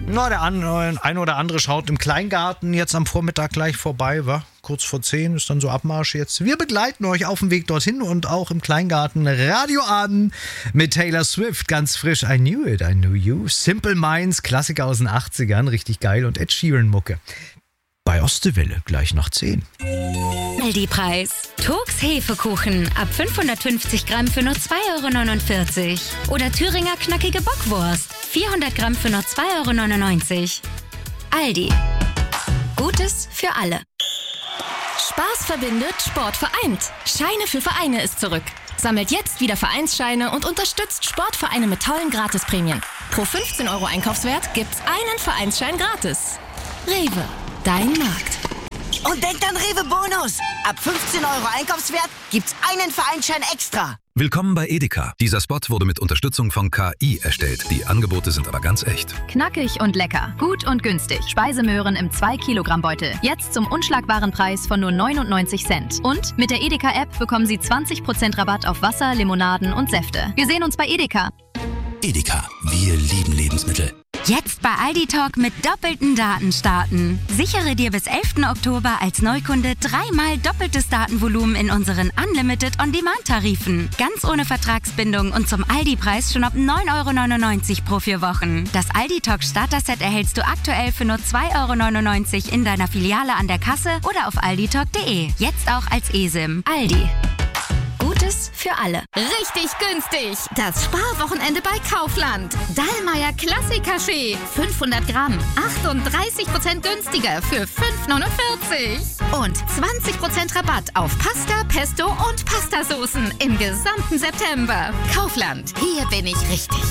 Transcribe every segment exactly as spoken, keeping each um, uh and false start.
Na, der an, ein oder andere schaut im Kleingarten jetzt am Vormittag gleich vorbei, wa? Kurz vor zehn ist dann so Abmarsch jetzt. Wir begleiten euch auf dem Weg dorthin und auch im Kleingarten Radioabend mit Taylor Swift, ganz frisch. I Knew It, I Knew You. Simple Minds, Klassiker aus den achtzigern, richtig geil. Und Ed Sheeran Mucke. Bei Ostseewelle, gleich nach zehn. Aldi-Preis. Turks Hefekuchen ab fünfhundertfünfzig Gramm für nur zwei Euro neunundvierzig. Oder Thüringer knackige Bockwurst. vierhundert Gramm für nur zwei Euro neunundneunzig. Aldi. Gutes für alle. Spaß verbindet, Sport vereint. Scheine für Vereine ist zurück. Sammelt jetzt wieder Vereinsscheine und unterstützt Sportvereine mit tollen Gratisprämien. Pro fünfzehn Euro Einkaufswert gibt's einen Vereinsschein gratis. Rewe, dein Markt. Und denkt an Rewe Bonus. Ab fünfzehn Euro Einkaufswert gibt's einen Vereinsschein extra. Willkommen bei Edeka. Dieser Spot wurde mit Unterstützung von K I erstellt. Die Angebote sind aber ganz echt. Knackig und lecker. Gut und günstig. Speisemöhren im zwei Kilogramm Beutel. Jetzt zum unschlagbaren Preis von nur neunundneunzig Cent. Und mit der Edeka-App bekommen Sie zwanzig Prozent Rabatt auf Wasser, Limonaden und Säfte. Wir sehen uns bei Edeka. Edeka. Wir lieben Lebensmittel. Jetzt bei Aldi Talk mit doppelten Daten starten. Sichere dir bis elften Oktober als Neukunde dreimal doppeltes Datenvolumen in unseren Unlimited On-Demand-Tarifen. Ganz ohne Vertragsbindung und zum Aldi-Preis schon ab neun Euro neunundneunzig pro vier Wochen. Das Aldi Talk Starter-Set erhältst du aktuell für nur zwei Euro neunundneunzig in deiner Filiale an der Kasse oder auf alditalk punkt de. Jetzt auch als eSIM. Aldi. Gutes für alle. Richtig günstig. Das Sparwochenende bei Kaufland. Dallmayr Klassik-Kaffee. fünfhundert Gramm. achtunddreißig Prozent günstiger für fünf neunundvierzig. Und zwanzig Prozent Rabatt auf Pasta, Pesto und Pastasoßen im gesamten September. Kaufland. Hier bin ich richtig.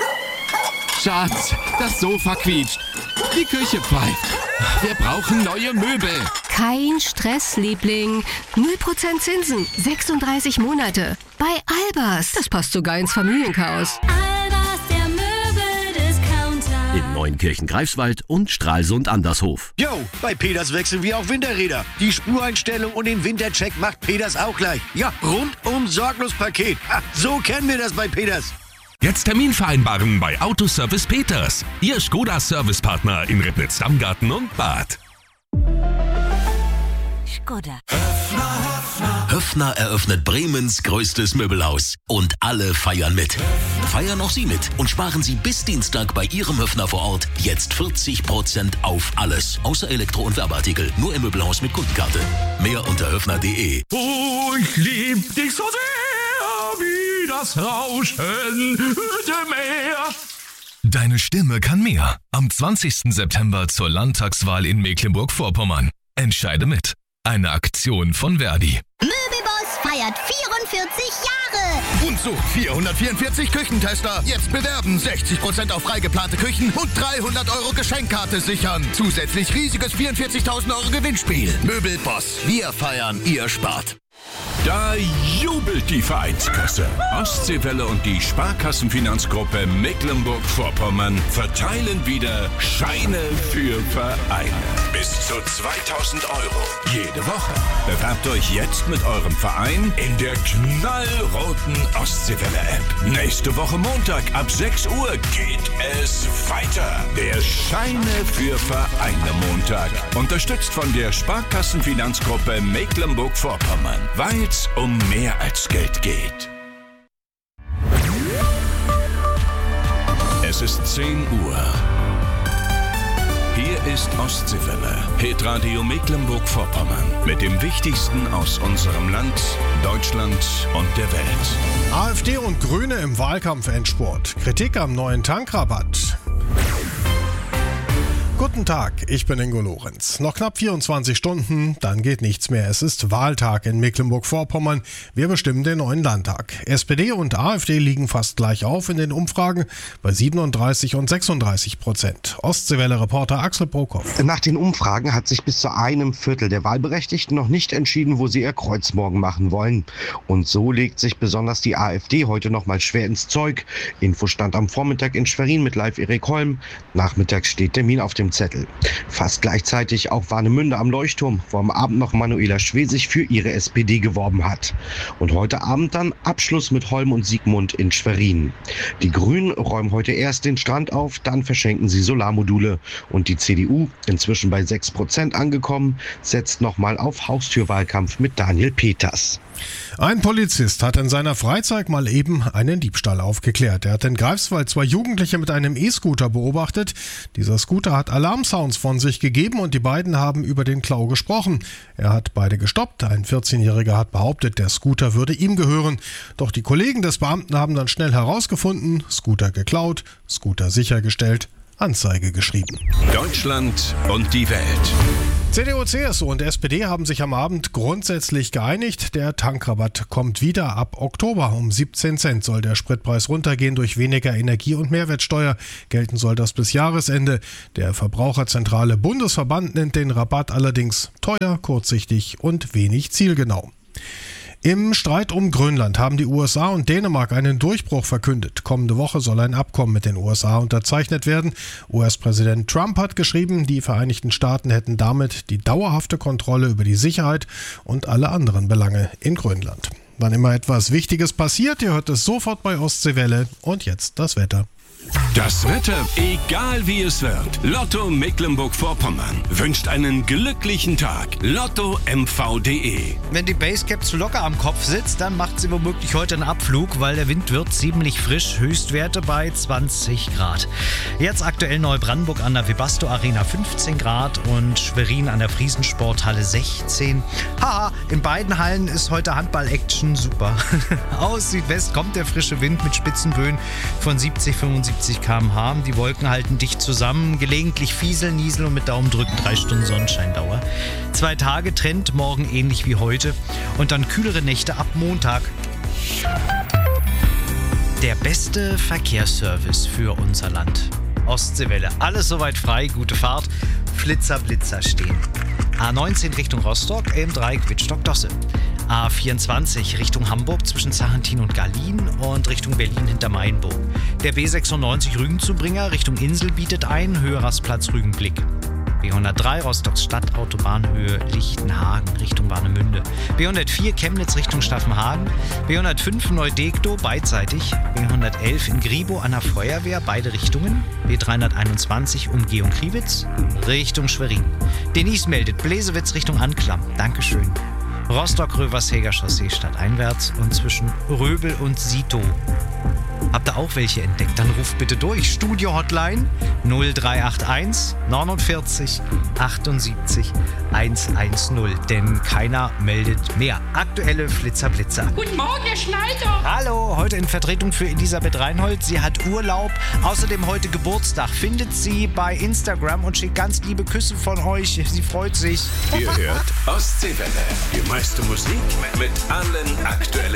Schatz, das Sofa quietscht. Die Küche pfeift. Wir brauchen neue Möbel. Kein Stress, Liebling. null Prozent Zinsen, sechsunddreißig Monate. Bei Albers. Das passt sogar ins Familienchaos. Albers, der Möbeldiscounter. In Neunkirchen, Greifswald und Stralsund Andershof. Jo, bei Peters wechseln wir auch Winterräder. Die Spureinstellung und den Wintercheck macht Peters auch gleich. Ja, rundum sorglos Paket. Ha, so kennen wir das bei Peters. Jetzt Termin vereinbaren bei Autoservice Peters. Ihr Skoda-Servicepartner in Ribnitz-Dammgarten und Bad. Skoda. Höffner eröffnet Bremens größtes Möbelhaus. Und alle feiern mit. Feiern auch Sie mit und sparen Sie bis Dienstag bei Ihrem Höffner vor Ort jetzt vierzig Prozent auf alles. Außer Elektro- und Werbeartikel. Nur im Möbelhaus mit Kundenkarte. Mehr unter höffner punkt de. Oh, ich lieb dich so sehr, wie das Rauschen der Meer. Deine Stimme kann mehr. Am zwanzigsten September zur Landtagswahl in Mecklenburg-Vorpommern. Entscheide mit. Eine Aktion von Verdi. Möbelboss feiert vierundvierzig Jahre. Und so vierhundertvierundvierzig Küchentester. Jetzt bewerben. sechzig Prozent auf freigeplante Küchen und dreihundert Euro Geschenkkarte sichern. Zusätzlich riesiges vierundvierzigtausend Euro Gewinnspiel. Möbelboss. Wir feiern, ihr spart. Da jubelt die Vereinskasse. Ostseewelle und die Sparkassenfinanzgruppe Mecklenburg-Vorpommern verteilen wieder Scheine für Vereine. Bis zu zweitausend Euro jede Woche. Bewerbt euch jetzt mit eurem Verein in der knallroten Ostseewelle-App. Nächste Woche Montag ab sechs Uhr geht es weiter. Der Scheine für Vereine Montag. Unterstützt von der Sparkassenfinanzgruppe Mecklenburg-Vorpommern. Weil es um mehr als Geld geht. Es ist zehn Uhr. Hier ist Ostseewelle, Hitradio Mecklenburg-Vorpommern. Mit dem Wichtigsten aus unserem Land, Deutschland und der Welt. AfD und Grüne im Wahlkampf-Endspurt. Kritik am neuen Tankrabatt. Guten Tag, ich bin Ingo Lorenz. Noch knapp vierundzwanzig Stunden, dann geht nichts mehr. Es ist Wahltag in Mecklenburg-Vorpommern. Wir bestimmen den neuen Landtag. S P D und AfD liegen fast gleich auf in den Umfragen bei siebenunddreißig und sechsunddreißig Prozent. Ostseewelle-Reporter Axel Brockhoff. Nach den Umfragen hat sich bis zu einem Viertel der Wahlberechtigten noch nicht entschieden, wo sie ihr Kreuz morgen machen wollen. Und so legt sich besonders die AfD heute noch mal schwer ins Zeug. Infostand am Vormittag in Schwerin mit Live Erik Holm. Nachmittags steht Termin auf dem dem Zettel. Fast gleichzeitig auch Warnemünde am Leuchtturm, wo am Abend noch Manuela Schwesig für ihre S P D geworben hat. Und heute Abend dann Abschluss mit Holm und Siegmund in Schwerin. Die Grünen räumen heute erst den Strand auf, dann verschenken sie Solarmodule. Und die C D U, inzwischen bei sechs Prozent angekommen, setzt nochmal auf Haustürwahlkampf mit Daniel Peters. Ein Polizist hat in seiner Freizeit mal eben einen Diebstahl aufgeklärt. Er hat in Greifswald zwei Jugendliche mit einem E-Scooter beobachtet. Dieser Scooter hat Alarmsounds von sich gegeben und die beiden haben über den Klau gesprochen. Er hat beide gestoppt. Ein vierzehnjähriger hat behauptet, der Scooter würde ihm gehören. Doch die Kollegen des Beamten haben dann schnell herausgefunden, Scooter geklaut, Scooter sichergestellt, Anzeige geschrieben. Deutschland und die Welt. C D U, C S U und S P D haben sich am Abend grundsätzlich geeinigt. Der Tankrabatt kommt wieder. Ab Oktober um siebzehn Cent soll der Spritpreis runtergehen durch weniger Energie- und Mehrwertsteuer. Gelten soll das bis Jahresende. Der Verbraucherzentrale Bundesverband nennt den Rabatt allerdings teuer, kurzsichtig und wenig zielgenau. Im Streit um Grönland haben die U S A und Dänemark einen Durchbruch verkündet. Kommende Woche soll ein Abkommen mit den U S A unterzeichnet werden. U S-Präsident Trump hat geschrieben, die Vereinigten Staaten hätten damit die dauerhafte Kontrolle über die Sicherheit und alle anderen Belange in Grönland. Wann immer etwas Wichtiges passiert, ihr hört es sofort bei Ostseewelle. Und jetzt das Wetter. Das Wetter, egal wie es wird. Lotto Mecklenburg-Vorpommern wünscht einen glücklichen Tag. Lotto M V punkt de. Wenn die Basecap zu locker am Kopf sitzt, dann macht sie womöglich heute einen Abflug, weil der Wind wird ziemlich frisch. Höchstwerte bei zwanzig Grad. Jetzt aktuell Neubrandenburg an der Webasto Arena fünfzehn Grad und Schwerin an der Friesensporthalle sechzehn. Haha, in beiden Hallen ist heute Handball-Action super. Aus Südwest kommt der frische Wind mit Spitzenböen von siebzig, fünfundsiebzig Kilometer pro Stunde. Die Wolken halten dicht zusammen, gelegentlich Fieseln, Nieseln und mit Daumen drücken drei Stunden Sonnenscheindauer. Zwei Tage Trend, morgen ähnlich wie heute und dann kühlere Nächte ab Montag. Der beste Verkehrsservice für unser Land. Ostseewelle, alles soweit frei, gute Fahrt, Flitzer, Blitzer stehen. A neunzehn Richtung Rostock, M drei Quittstock-Dosse. A vierundzwanzig Richtung Hamburg zwischen Sarantin und Garlin und Richtung Berlin hinter Mainburg. Der B sechsundneunzig Rügenzubringer Richtung Insel bietet ein, Höherrastplatz Rügenblick. B hundertdrei Rostocks Stadtautobahnhöhe Lichtenhagen Richtung Warnemünde. B hundertvier Chemnitz Richtung Staffenhagen. B hundertfünf Neudektow beidseitig. B hundertelf in Gribo an der Feuerwehr, beide Richtungen. B dreihunderteinundzwanzig Umgehung Kriwitz Richtung Schwerin. Denise meldet Bläsewitz Richtung Anklam. Dankeschön. Rostock-Röversheger Chaussee stadteinwärts und zwischen Röbel und Sito. Habt ihr auch welche entdeckt? Dann ruft bitte durch. Studio-Hotline null drei acht eins neunundvierzig achtundsiebzig hundertzehn. Denn keiner meldet mehr. Aktuelle Flitzer-Blitzer. Guten Morgen, Herr Schneider. Hallo, heute in Vertretung für Elisabeth Reinhold. Sie hat Urlaub. Außerdem heute Geburtstag. Findet sie bei Instagram und schickt ganz liebe Küsse von euch. Sie freut sich. Ihr hört Ostseewelle. Die meiste Musik mit allen aktuellen